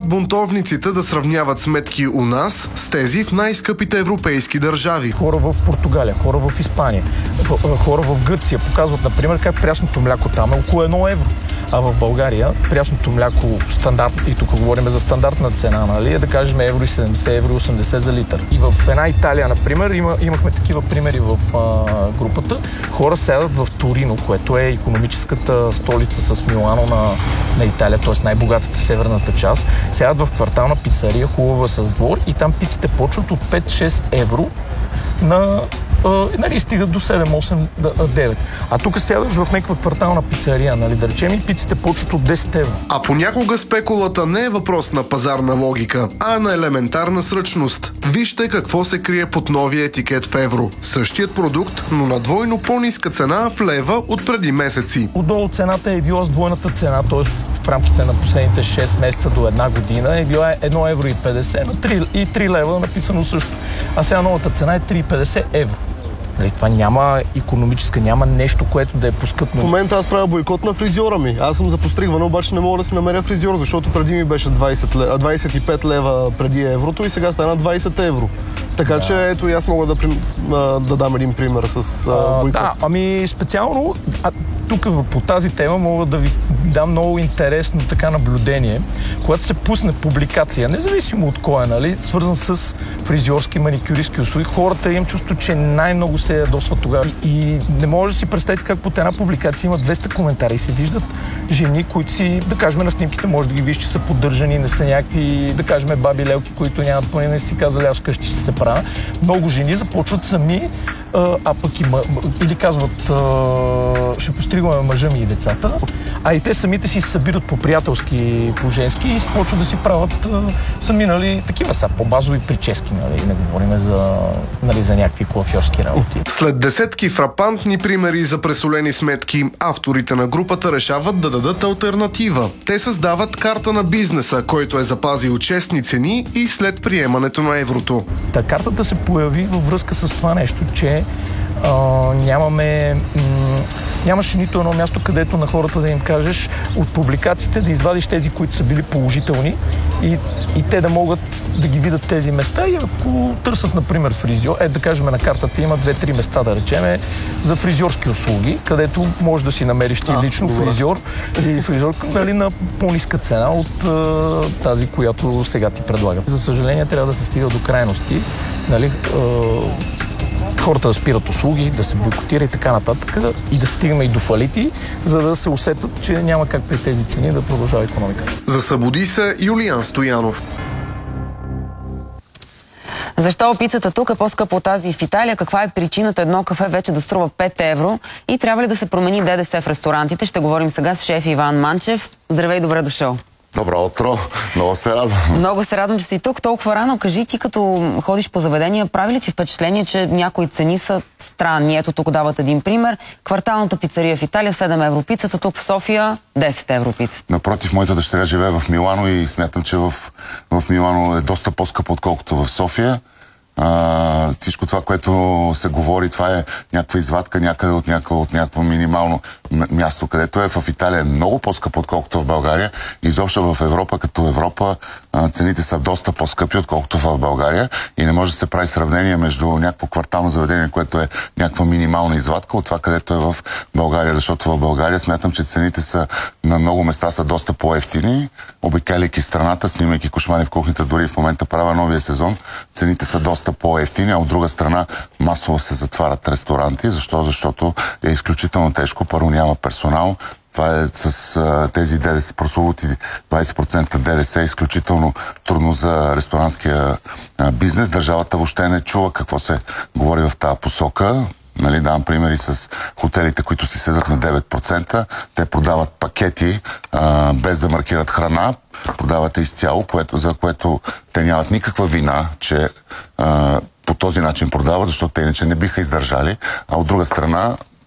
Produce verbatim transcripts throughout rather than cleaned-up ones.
бунтовниците да сравняват сметки у нас с тези в най-скъпите европейски държави. Хора в Португалия, хора в Испания, хора в Гърция показват, например, как прясното мляко там е около едно евро. А в България прясното мляко стандарт, и тук говорим за стандартна цена, нали, е да кажем евро и седемдесет, евро и осемдесет за литър. И в една Италия, например, има, имахме такива примери в а, групата. Хора сядат в Торино, което е икономическата столица с Милано на, на Италия, т.е. най-богатата северната част. Сядат в квартална пицария, хубава с двор, и там пиците почват от пет-шест евро на Uh, нали, стигат до седем, осем, девет. А тук сядаш в някаква квартална пицария, нали, да речем, и пиците почват от десет евро. А понякога спекулата не е въпрос на пазарна логика, а на елементарна сръчност. Вижте какво се крие под новия етикет в евро. Същият продукт, но на двойно по-ниска цена в лева от преди месеци. Отдолу цената е била с двойната цена, т.е. в рамките на последните шест месеца до една година е била едно евро и петдесет на три, и три лева написано също. А сега новата цена е три и петдесет евро. Това няма икономическа, няма нещо, което да е поскъпно. В момента аз правя бойкот на фризьора ми. Аз съм за постригване, обаче не мога да си намеря фризьор, защото преди ми беше двайсет лева, двайсет и пет лева преди еврото и сега стана двайсет евро. Така да. Че ето и аз мога да, да дам един пример с а, бойкот. Да, ами специално а, тук по тази тема мога да ви дам много интересно така наблюдение. Когато се пусне публикация, независимо от кой е, нали, свързан с фризьорски, маникюристки услуги, хората имам чувство, че най-много се ядосват тогава. И, и не може да си представите как под една публикация има двеста коментари и се виждат жени, които си, да кажем, на снимките може да ги виж, че са поддържани, не са някакви, да кажем, баби лелки, които нямат поне не си казали, аз вкъщи ще се правя. Много жени започват сами, а, а пък и ма, или казват, а, ще постригваме мъжа ми и децата, а и те самите си събират по приятелски, по женски и започват да си правят а, сами, нали, такива са по-базови прически, нали, не говорим за, нали, за някакви коафьорски работи. След десетки фрапантни примери за пресолени сметки, авторите на групата решават да дадат алтернатива. Те създават карта на бизнеса, който е запазил честни цени и след приемането на еврото. Та картата се появи във връзка с това нещо, че а, нямаме, м- нямаше нито едно място, където на хората да им кажеш от публикациите да извадиш тези, които са били положителни и, и те да могат да ги видят тези места и ако търсят, например, фризьор, е да кажем на картата има две-три места, да речем, за фризьорски услуги, където можеш да си намериш ти лично а, фризьор или фризьорка, нали, на по-ниска цена от а, тази, която сега ти предлагат. За съжаление, трябва да се стига до крайности, нали, а, хората да спират услуги, да се бойкотира и така нататък и да стигаме и до фалити, за да се усетят, че няма как при тези цени да продължава икономиката. За Събуди се Юлиан Стоянов. Защо пицата тук е по-скъпа от тази в Италия? Каква е причината едно кафе вече да струва пет евро? И трябва ли да се промени ДДС в ресторантите? Ще говорим сега с шеф Иван Манчев. Здравей, добре дошъл. Добро утро, много се радвам. Много се радвам, че си тук толкова рано. Кажи ти, като ходиш по заведения, прави ли ти впечатление, че някои цени са странни? Ето тук дават един пример. Кварталната пицария в Италия седем евро пицата, тук в София десет евро пицата. Напротив, моята дъщеря живее в Милано и смятам, че в, в Милано е доста по-скъпо, отколкото в София. А, всичко това, което се говори, това е някаква извадка някъде от някакво, от някакво минимално място, където е. В Италия е много по-скъпо, отколкото в България. Изобщо в Европа, като Европа, а, цените са доста по-скъпи, отколкото в България. И не може да се прави сравнение между някакво квартално заведение, което е някаква минимална извадка, от това, където е в България. Защото в България смятам, че цените са на много места са доста по-евтини. Обикаляйки страната, снимайки Кошмари в кухнята, дори в момента правя новия сезон, цените са доста по-евтини, а от друга страна масово се затварят ресторанти. Защо? Защото е изключително тежко. Първо няма персонал. Това е с а, тези ДДС, прословути двайсет процента ДДС, е изключително трудно за ресторанския а, бизнес. Държавата въобще не чува какво се говори в тази посока. Нали, давам примери с хотелите, които си седат на девет процента. Те продават пакети, а, без да маркират храна. Продават изцяло, което, за което те нямат никаква вина, че а, по този начин продават, защото те иначе не биха издържали. А от друга страна,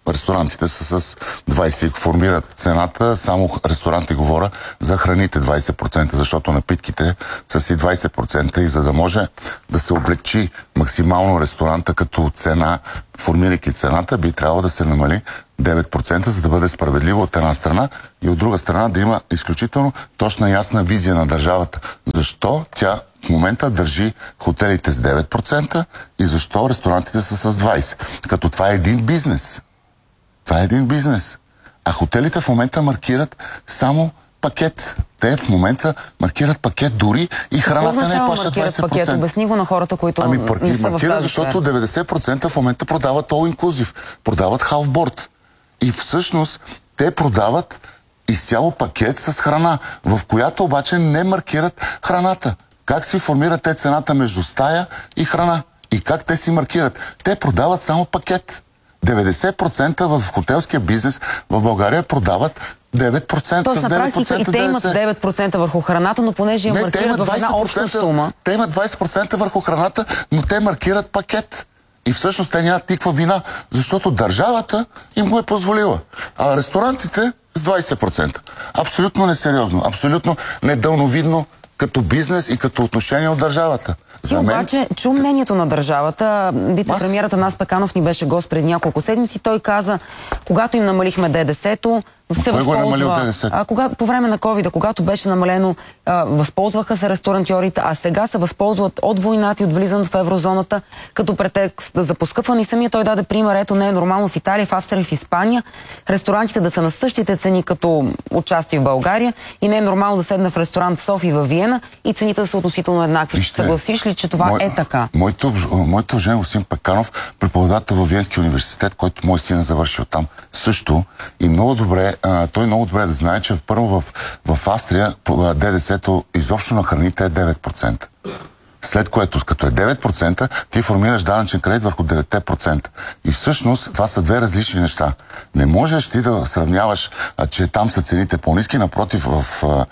Ресторантите са с двайсет процента и формират цената, само ресторанти говоря за храните двайсет процента, защото напитките са си двайсет процента и за да може да се облегчи максимално ресторанта като цена, формирайки цената, би трябвало да се намали девет процента, за да бъде справедливо от една страна и от друга страна да има изключително точна ясна визия на държавата. Защо тя в момента държи хотелите с девет процента и защо ресторантите са с двайсет процента? Като това е един бизнес. Това е един бизнес. А хотелите в момента маркират само пакет. Те в момента маркират пакет, дори и храната не плаща двайсет процента. Пакет? Обясни го на хората, които ами, не са в маркира, тази защото сфера. деветдесет процента в момента продават all inclusive, продават half-board. И всъщност те продават изцяло пакет с храна, в която обаче не маркират храната. Как си формират те цената между стая и храна? И как те си маркират? Те продават само пакет. деветдесет процента в хотелския бизнес в България продават девет процента. Тоест, с на девет процента практика и те имат девет процента върху храната, но понеже я маркират в една обща сума. Те имат двайсет процента върху храната, но те маркират пакет. И всъщност те нямат никаква вина, защото държавата им го е позволила. А ресторантите с двайсет процента. Абсолютно несериозно, абсолютно недълновидно като бизнес и като отношение от държавата. Ти обаче чу мнението на държавата. Вице-премиерът Атанас Пеканов ни беше гост преди няколко седмици. Той каза, когато им намалихме ДДС-то, се кой го е намалил възползва... ДДС-то? А, кога, по време на ковида, когато беше намалено, а, възползваха се ресторантьорите, а сега се възползват от войната и от влизането в еврозоната като претекст за поскъпване. И самия той даде пример. Ето, не е нормално в Италия, в Австрия и в Испания ресторантите да са на същите цени като участие в България и не е нормално да седна в ресторант в София и във Виена и цените да са относително еднакви. Вижте, съгласиш ли, че това мой, е така? Моето уважение господин Пеканов, преподавател във Виенския университет, който мой син е завършил там също и много добре, а, той много добре да знае, че първо в, в Австрия ДДС-то изобщо на храните е девет процента. След което, като е девет процента, ти формираш данъчен кредит върху девет процента. И всъщност това са две различни неща. Не можеш ти да сравняваш, а, че там са цените по-ниски, напротив в,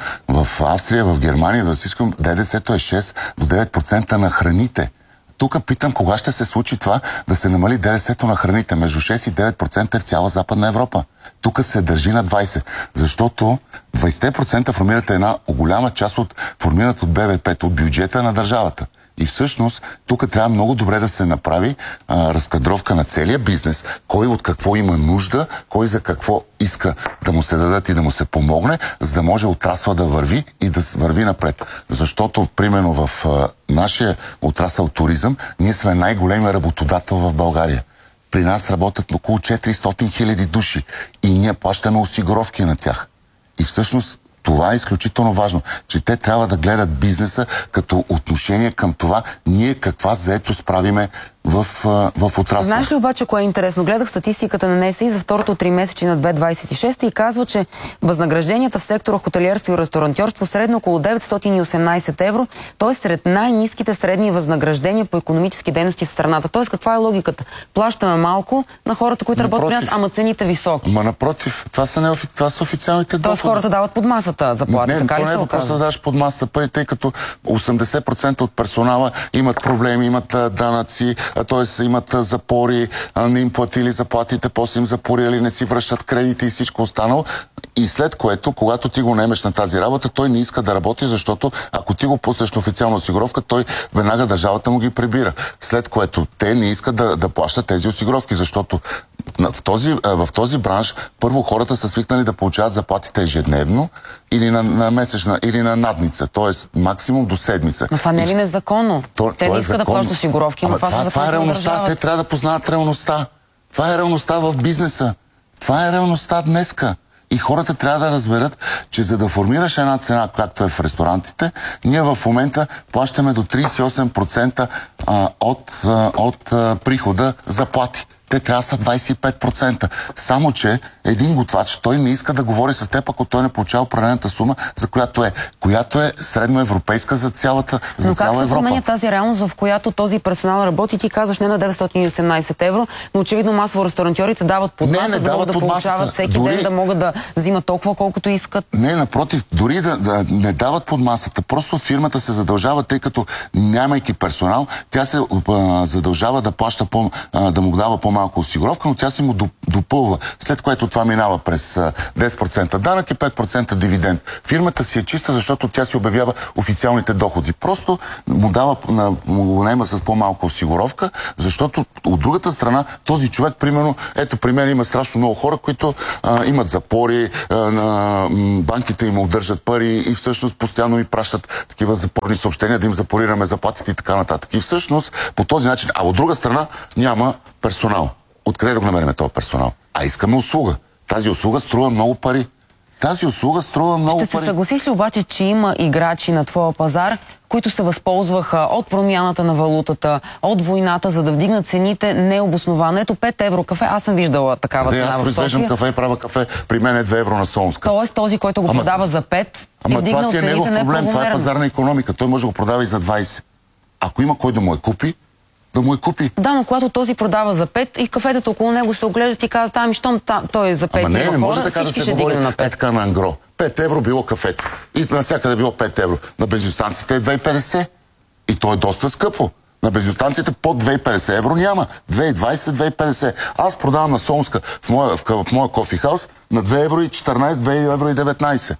в Австрия, в Германия, да си искам, ДДС-то е шест до девет процента на храните. Тук питам кога ще се случи това да се намали ДДС-то на храните. Между шест и девет процента в цяла Западна Европа. Тук се държи на двайсет процента, защото двайсет процента формират една голяма част от формират от БВП-то, от бюджета на държавата. И всъщност тук трябва много добре да се направи а, разкадровка на целия бизнес, кой от какво има нужда, кой за какво иска да му се дадат и да му се помогне, за да може отрасъл да върви и да върви напред. Защото, примерно в а, нашия отрасъл туризъм, ние сме най-големия работодател в България. При нас работят около четиристотин хиляди души и ние плащаме осигуровки на тях. И всъщност това е изключително важно, че те трябва да гледат бизнеса като отношение към това ние каква заетост правиме в, в отрасъл. Знаеш ли обаче кое е интересно? Гледах статистиката на НСИ за второто тримесечие на две хиляди двадесет и шеста и казва, че възнагражденията в сектора хотелиерство и ресторантьорство средно около деветстотин и осемнадесет евро, т.е. сред най-ниските средни възнаграждения по икономически дейности в страната. Т.е. каква е логиката? Плащаме малко на хората, които работят при нас, ама цените високи. Ма напротив, това са, неофи... това са официалните доходи. Тоест хората дават под масата заплати, не, така ли не, се не, оказва? Не, да даваш под масата пари, тъй като осемдесет процента от персонала имат проблеми, имат а, данъци, т.е. имат а, запори, а, не им платили заплатите, после им запорили, не си връщат кредити и всичко останало. И след което, когато ти го наемеш на тази работа, той не иска да работи, защото ако ти го пуснеш на официална осигуровка, той веднага държавата му ги прибира. След което те не искат да, да плащат тези осигуровки, защото в този, в този бранш първо хората са свикнали да получават заплатите ежедневно или на, на месечна, или на надница, т.е. максимум до седмица. Но това не е ли незаконно? То, те то не е искат да законно. плащат осигуровки, но Ама това, това, това, това е реалността. Те трябва да познават реалността. Това е реалността в бизнеса. Това е реалността днеска. И хората трябва да разберат, че за да формираш една цена, както е в ресторантите, ние в момента плащаме до тридесет и осем процента а, от, а, от а, прихода заплати. Те трябва да са двадесет и пет процента. Само, че един готвач, той не иска да говори с теб, ако той не получава определената сума, за която е, която е средноевропейска за цялата за но цяла как се Европа. променя тази реалност, в която този персонал работи? Ти казваш не на деветстотин и осемнадесет евро, но очевидно масово ресторантьорите дават под масата, да могат да получават всеки дори... ден, да могат да взимат толкова, колкото искат. Не, напротив, дори да, да не дават под масата. Просто фирмата се задължава, тъй като нямайки персонал, тя се а, задължава да плаща по, а, да му дава по по-малка осигуровка, но тя си му допълва, след което това минава през десет процента данък и пет процента дивиденд. Фирмата си е чиста, защото тя си обявява официалните доходи. Просто му дава, му го наема с по-малка осигуровка, защото от другата страна този човек, примерно, ето при мен има страшно много хора, които а, имат запори, а, на, банките им удържат пари и всъщност постоянно ми пращат такива запорни съобщения, да им запорираме заплатите и така нататък. И всъщност по този начин, а от друга страна няма персонал. Откъде да го намерим този персонал? А искаме услуга. Тази услуга струва много пари. Тази услуга струва много пари. Ще се съгласиш ли обаче, че има играчи на твоя пазар, които се възползваха от промяната на валутата, от войната, за да вдигнат цените необосновано? Ето пет евро кафе, аз съм виждала такава цена в София. Аз произвеждам кафе и правя кафе, при мен е две евро на Солунска. Тоест този, който го Ама... продава за пет, е вдигнал цените неправомерно. Ама това си е негов проблем, това е пазарна икономика. Той може да го продава и за двайсет. Ако има кой да му я купи, да му я купи. Да, но когато този продава за пет и кафетата около него се оглеждат и казват, ами щом той е за пет, Ама не, не може така да се говори на пет. Е така на ангро. пет евро било кафето. И навсякъде било пет евро. На бензиностанциите е две и петдесет. И то е доста скъпо. На бензиностанциите под две и петдесет евро няма. две и двайсет, две и петдесет. Аз продавам на Солунска в моя, в, в моя кофи хаус на две евро и четиринайсет, две евро и деветнайсет.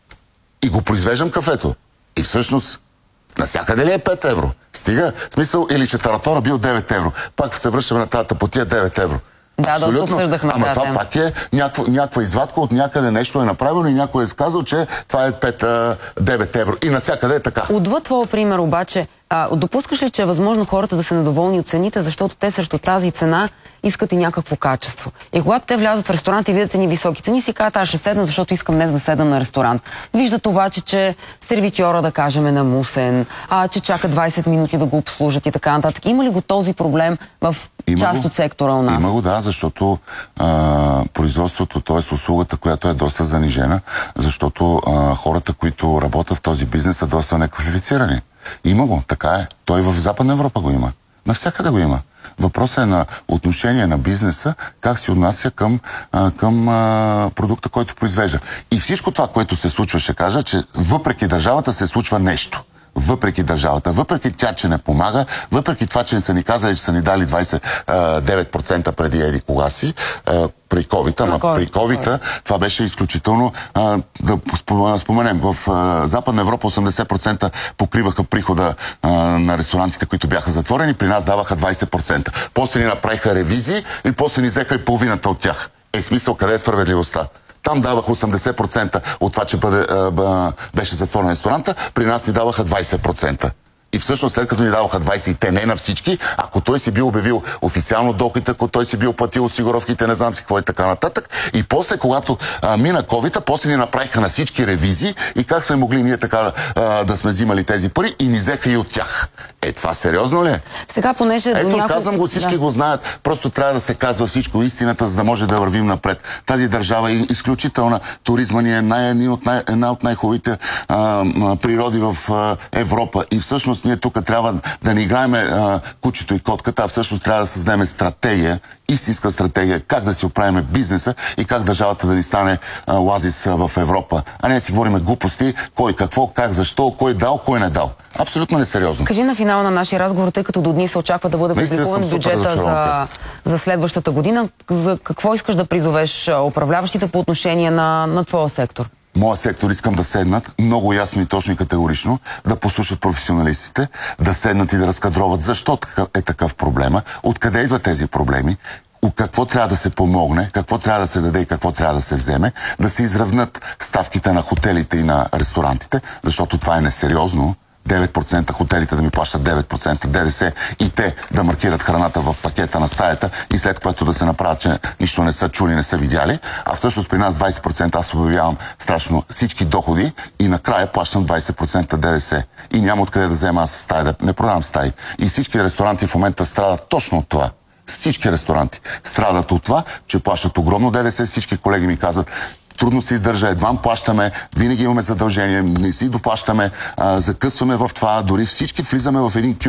И го произвеждам кафето. И всъщност навсякъде ли е пет евро? Стига, смисъл, или че таратора бил девет евро. Пак се връщаме на тази тъпотия девет евро. Да, да, обсъждахме. Ама това пак е някаква, някаква извадка от някъде нещо е направено и някой е сказал, че това е пет, девет евро. И навсякъде е така. Отвъд твоя пример обаче, а, допускаш ли, че е възможно хората да са недоволни от цените, защото те срещу тази цена искат и някакво качество? И когато те влязат в ресторант и видят едни високи цени, си казват, аз ще седна, защото искам днес да седна на ресторант. Виждат обаче, че сервитьора, да кажем, е намусен, а, че чака двайсет минути да го обслужат и така нататък. Има ли го този проблем в Има част го, от сектора у нас? Има го, да, защото а, производството, т.е. услугата, която е доста занижена, защото а, хората, които работят в този бизнес, са доста неквалифицирани. Има го, така е. Той в Западна Европа го има. Навсякъде го има. Въпросът е на отношение на бизнеса, как се отнася към, а, към а, продукта, който произвежда. И всичко това, което се случва, ще кажа, че въпреки държавата се случва нещо. Въпреки държавата, въпреки тя, че не помага, въпреки това, че не са ни казали, че са ни дали двайсет и девет процента преди еди кога си, при ковид, ама при ковид това беше изключително, а, да споменем, в а, Западна Европа осемдесет процента покриваха прихода а, на ресторантите, които бяха затворени, при нас даваха двайсет процента. После ни направиха ревизии и после ни взеха и половината от тях. Е, смисъл, къде е справедливостта? Там даваха осемдесет процента от това, че бъде, а, бъ, беше затворен ресторанта, при нас ни даваха двайсет процента. И всъщност след като ни даваха двайсет и те не на всички, ако той си бил обявил официално доходите, ако той си бил платил осигуровките, не знам си какво и така нататък. И после, когато а, мина ковида, после ни направиха на всички ревизии и как сме могли ние така а, да сме взимали тези пари и ни взеха и от тях. Е, това сериозно ли е? Сега, понеже Ето, до няколко... казвам го, всички да. го знаят. Просто трябва да се казва всичко истината, за да може да вървим напред. Тази държава е изключителна. Туризма ни е най- от най- една от най-хубавите природи в а, Европа. И всъщност ние тук трябва да не играем а, кучето и котката, а всъщност трябва да създадем стратегия, истинска стратегия, как да си оправим бизнеса и как държавата да ни стане а, оазис а, в Европа. А не да си говорим глупости, кой какво, как, защо, кой дал, кой не дал. Абсолютно несериозно. Кажи на финала на нашия разговор, тъй като до дни се очаква да бъде публикуван бюджета за, за следващата година. За какво искаш да призовеш управляващите по отношение на, на твоя сектор? Моя сектор искам да седнат много ясно и точно и категорично, да послушат професионалистите, да седнат и да разкадроват защо е такъв проблема, откъде идват тези проблеми, какво трябва да се помогне, какво трябва да се даде и какво трябва да се вземе, да се изравнат ставките на хотелите и на ресторантите, защото това е несериозно. девет процента хотелите да ми плащат девет процента ДДС и те да маркират храната в пакета на стаята и след което да се направят, че нищо не са чули, не са видяли. А всъщност при нас двайсет процента аз обявявам страшно всички доходи и накрая плащам двайсет процента ДДС. И няма откъде да взема аз стая, да не продавам стаи. И всички ресторанти в момента страдат точно от това. Всички ресторанти страдат от това, че плащат огромно ДДС. Всички колеги ми казват, трудно се издържа, едвам плащаме, винаги имаме задължение, не си доплащаме, а, закъсваме в това, дори всички влизаме в един кюб.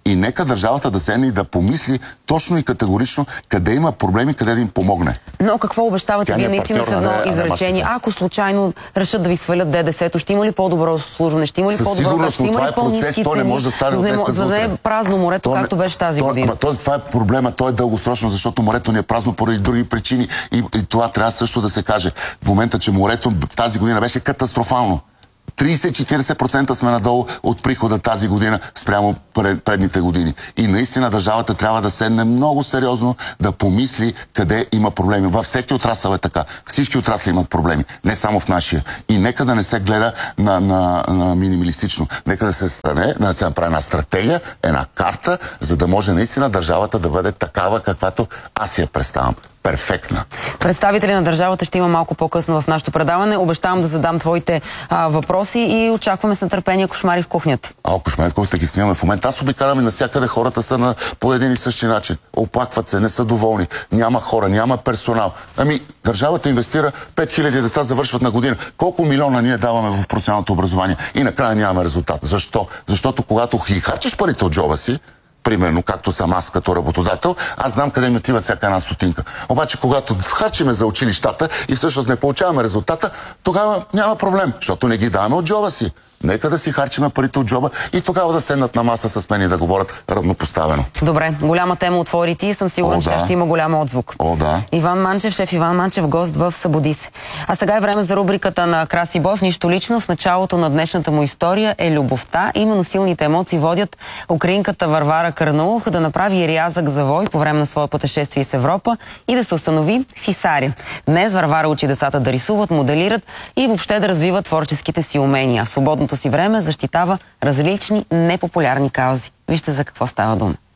И нека държавата да седне и да помисли точно и категорично къде има проблеми, къде да им помогне. Но какво обещавате вие наистина с едно изречение? Ако случайно решат да ви свалят ДДС-то, ще има ли по-добро обслужване? Ще има ли по-добро качество? Ще има ли по-ниски цени? Не може да стане от днеска за да не е празно морето, то, както беше тази то, година. Ама, това е проблема, то е дългосрочно, защото морето ни е празно поради други причини и, и това трябва също да се каже. В момента, че морето тази година беше катастрофално. трийсет до четирийсет процента сме надолу от прихода тази година спрямо пред, предните години. И наистина държавата трябва да седне много сериозно да помисли къде има проблеми. Във всеки отрасъл е така. Всички отрасли имат проблеми. Не само в нашия. И нека да не се гледа на, на, на минималистично. Нека да се стане, да се направи една стратегия, една карта, за да може наистина държавата да бъде такава, каквато аз я представям. Перфектна. Представители на държавата ще има малко по-късно в нашото предаване. Обещавам да задам твоите а, въпроси и очакваме с нетърпение кошмари в кухнята. А, кошмари в кухнята ги снимаме в момента. Аз обикалям и навсякъде хората са на по един и същи начин. Оплакват се, не са доволни. Няма хора, няма персонал. Ами, държавата инвестира пет хиляди деца завършват на година. Колко милиона ние даваме в професионалното образование и накрая нямаме резултат. Защо? Защото когато ги харчиш парите от джоба си, примерно, както съм аз като работодател, аз знам къде ми отиват всяка една стотинка. Обаче, когато харчиме за училищата и всъщност не получаваме резултата, тогава няма проблем, защото не ги даваме от джоба си. Нека да си харчиме парите от джоба и тогава да седнат на маса с мен и да говорят равнопоставено. Добре, голяма тема отвори ти и съм сигурен, О, че да. ще има голям отзвук. О, да. Иван Манчев, шеф Иван Манчев, гост в Събуди се. А сега е време за рубриката на Краси Боев. Нищо лично. В началото на днешната му история е любовта. Именно силните емоции водят украинката Варвара Карнаух да направи рязък завой по време на своя пътешествие с Европа и да се установи в Хисаря. Днес Варвара учи децата да рисуват, моделират и въобще да развиват творческите си умения. Свободното си време защитава различни непопулярни каузи. Вижте за какво става дума.